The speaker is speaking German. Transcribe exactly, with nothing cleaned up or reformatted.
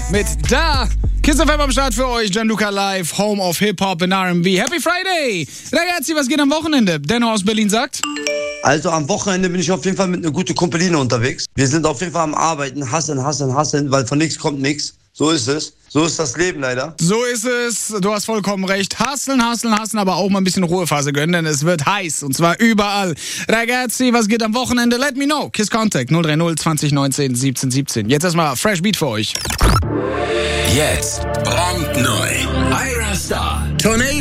mit Da. Kiss F M am Start für euch. Gianluca Live, Home of Hip-Hop and R and B. Happy Friday! Ragazzi, was geht am Wochenende? Denno aus Berlin sagt... Also am Wochenende bin ich auf jeden Fall mit einer guten Kumpeline unterwegs. Wir sind auf jeden Fall am Arbeiten, hasseln, hasseln, hasseln, weil von nichts kommt nichts. So ist es. So ist das Leben leider. So ist es. Du hast vollkommen recht. Hasseln, hasseln, hasseln, aber auch mal ein bisschen Ruhephase gönnen, denn es wird heiß. Und zwar überall. Ragazzi, was geht am Wochenende? Let me know. Kiss Contact null drei null zwanzig neunzehn siebzehn siebzehn. Jetzt erstmal Fresh Beat für euch. Jetzt brandneu. Ira Star. Tornado.